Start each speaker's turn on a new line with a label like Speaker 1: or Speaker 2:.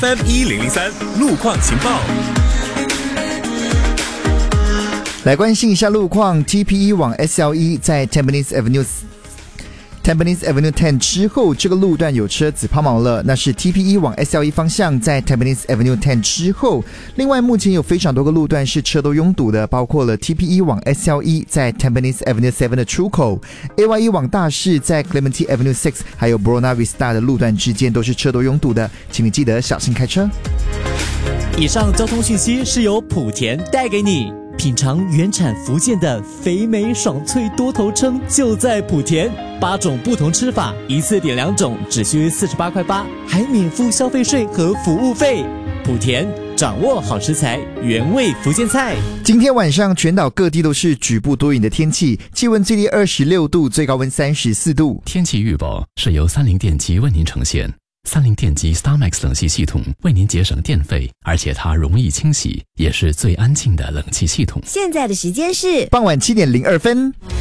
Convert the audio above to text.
Speaker 1: FM1003路况情报。
Speaker 2: 来关心一下路况 ，TPE 往 SLE 在 Tampines Avenue 10之后，这个路段有车子抛锚了，那是 TPE 往 SLE 方向在 Tampines Avenue 10之后。另外，目前有非常多个路段是车都拥堵的，包括了 TPE 往 SLE 在 Tampines Avenue 7的出口 ，AYE 往大市在 Clementi Avenue 6，还有 Buona Vista 的路段之间都是车都拥堵的，请你记得小心开车。
Speaker 3: 以上交通讯息是由莆田带给你。品尝原产福建的肥美爽脆多头称就在莆田，8种不同吃法，一次点2种，只需48块8，还免付消费税和服务费。莆田掌握好食材，原味福建菜。
Speaker 2: 今天晚上全岛各地都是局部多云的天气，气温最低26度，最高温34度。
Speaker 4: 天气预报是由30电机为您呈现。30电机 StarMax 冷气系统为您节省电费，而且它容易清洗，也是最安静的冷气系统。
Speaker 5: 现在的时间是
Speaker 2: 傍晚7点02分。